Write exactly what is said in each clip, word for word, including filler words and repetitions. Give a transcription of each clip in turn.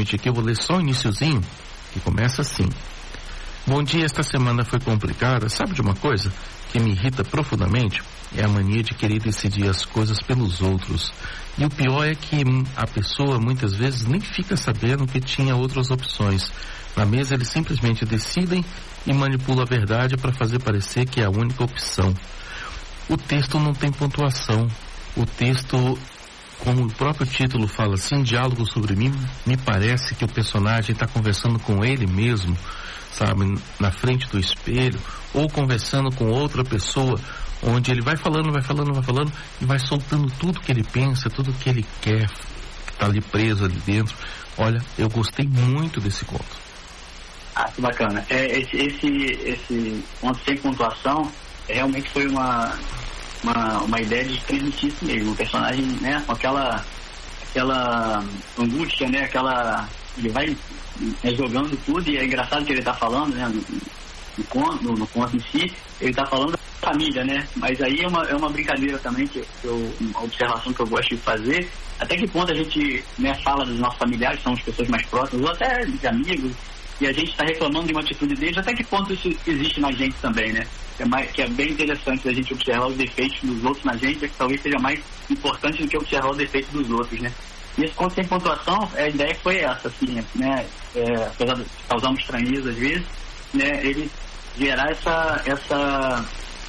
Aqui eu vou ler só o iniciozinho, que começa assim. Bom dia, esta semana foi complicada. Sabe de uma coisa que me irrita profundamente? É a mania de querer decidir as coisas pelos outros. E o pior é que a pessoa muitas vezes nem fica sabendo que tinha outras opções. Na mesa eles simplesmente decidem e manipulam a verdade para fazer parecer que é a única opção. O texto não tem pontuação. O texto, como o próprio título fala assim, diálogo sobre mim, me parece que o personagem está conversando com ele mesmo, sabe, na frente do espelho, ou conversando com outra pessoa, onde ele vai falando, vai falando, vai falando, e vai soltando tudo que ele pensa, tudo que ele quer, que está ali preso ali dentro. Olha, eu gostei muito desse conto. Ah, que bacana. É, esse, esse, esse conto sem pontuação realmente foi uma, uma, uma ideia de transmitir isso mesmo. O personagem, né, com aquela, aquela angústia, né, aquela... Ele vai é, jogando tudo, e é engraçado que ele está falando, né, no, no, conto, no, no conto em si, ele está falando da família, né, mas aí é uma, é uma brincadeira também, que eu, uma observação que eu gosto de fazer, até que ponto a gente, né, fala dos nossos familiares, são as pessoas mais próximas, ou até de amigos, e a gente está reclamando de uma atitude deles, até que ponto isso existe na gente também, né? Que é, mais, que é bem interessante a gente observar os defeitos dos outros na gente, é que talvez seja mais importante do que observar os defeitos dos outros, né? E esse conto sem pontuação, a ideia foi essa, assim, né? É, apesar de causar uma estranheza às vezes, né? Ele gerar essa, essa,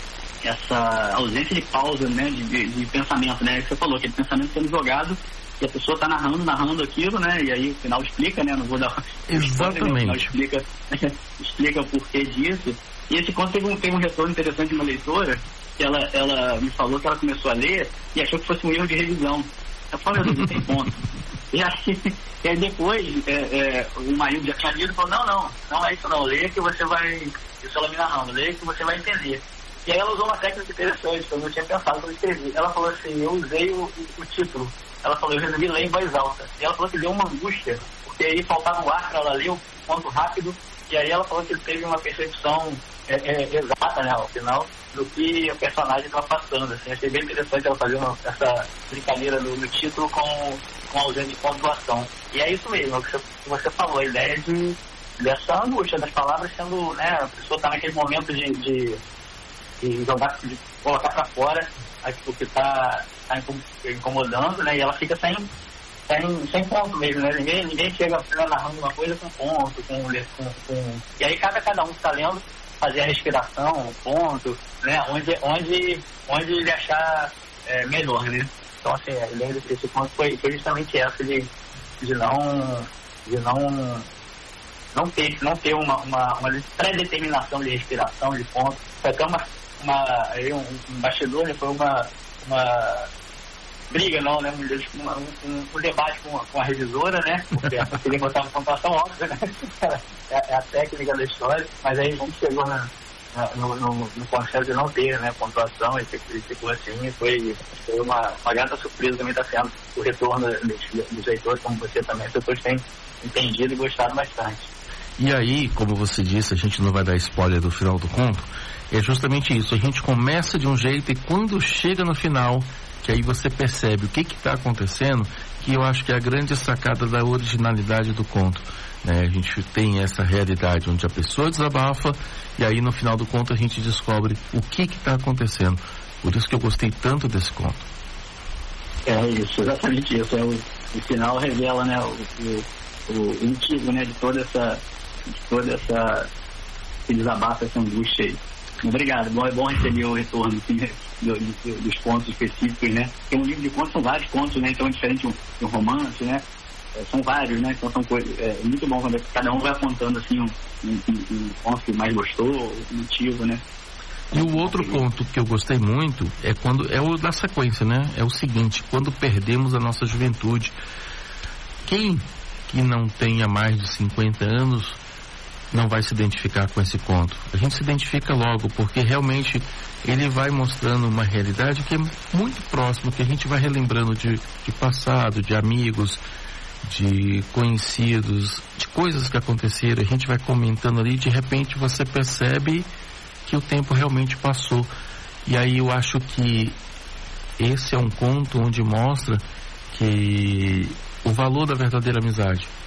essa ausência de pausa, né? De, de, de pensamento, né? Que você falou, aquele pensamento sendo jogado, e a pessoa está narrando, narrando aquilo, né? E aí o final explica, né? Não vou dar... Exatamente. O final explica, explica o porquê disso. E esse conto teve um, teve um retorno interessante de uma leitora, que ela, ela me falou que ela começou a ler e achou que fosse um erro de revisão. Eu falei, meu Deus, não tem ponto. E aí, e aí depois, é, é, o marido já tinha lido e falou, não, não, não é isso não, leia que você vai... Isso ela me narrando, leia que você vai entender. E aí ela usou uma técnica interessante, que eu não tinha pensado quando escrevi. Ela falou assim, eu usei o, o, o título. Ela falou, eu resolvi ler em voz alta. E ela falou que deu uma angústia, porque aí faltava o ar para ela ler o ponto rápido, e aí ela falou que teve uma percepção é, é, exata, né, ao final, do que o personagem estava passando. Assim, achei bem interessante ela fazer uma, essa brincadeira no, no título com, com a ausência de pontuação. E é isso mesmo, o que você, você falou, a ideia de, dessa angústia, das palavras sendo, né, a pessoa está naquele momento de, de, de jogar, de colocar para fora aquilo que está tá incomodando, né? E ela fica sem, sem, sem ponto mesmo, né? Ninguém, ninguém chega narrando uma coisa com ponto, com, com, com... E aí cabe a cada um que está lendo fazer a respiração, o ponto, né? Onde, onde, onde ele achar é, melhor, né? Então, assim, a ideia desse ponto foi, foi justamente essa de, de não... de não não ter, não ter uma, uma, uma pré-determinação de respiração, de ponto. Foi até uma, uma, aí um, um bastidor, né? Foi uma, uma briga, não, né? Um, um, um debate com a, com a revisora, né? Porque ela queria botar uma pontuação óbvia, né? É, é a técnica da história, mas aí a gente chegou na, na, no, no, no conceito de não ter, né, pontuação, e ficou assim, foi, foi uma, uma grata surpresa também está sendo o retorno dos, dos leitores, como você também, os leitores têm entendido e gostado bastante. E aí, como você disse, a gente não vai dar spoiler do final do conto, é justamente isso, a gente começa de um jeito e quando chega no final, que aí você percebe o que está acontecendo, que eu acho que é a grande sacada da originalidade do conto, né? A gente tem essa realidade onde a pessoa desabafa e aí no final do conto a gente descobre o que está acontecendo. Por isso que eu gostei tanto desse conto. É isso, exatamente isso. É o, o final revela, né, o, o, o motivo, né, de toda essa, de toda essa, esse desabafo, essa angústia aí. Obrigado, bom, é bom receber o retorno, assim, do, do, dos contos específicos, né? Porque um livro de contos são vários contos, né? Então é diferente de um, de um romance, né? É, são vários, né? Então são coisas, é muito bom quando cada um vai apontando assim um, um, um, um ponto que mais gostou, um motivo, né? E o outro ponto que eu gostei muito é quando é o da sequência, né? É o seguinte, quando perdemos a nossa juventude. Quem que não tenha mais de cinquenta anos não vai se identificar com esse conto? A gente se identifica logo, porque realmente ele vai mostrando uma realidade que é muito próxima, que a gente vai relembrando de, de passado, de amigos, de conhecidos, de coisas que aconteceram, a gente vai comentando ali, de repente você percebe que o tempo realmente passou. E aí eu acho que esse é um conto onde mostra que o valor da verdadeira amizade.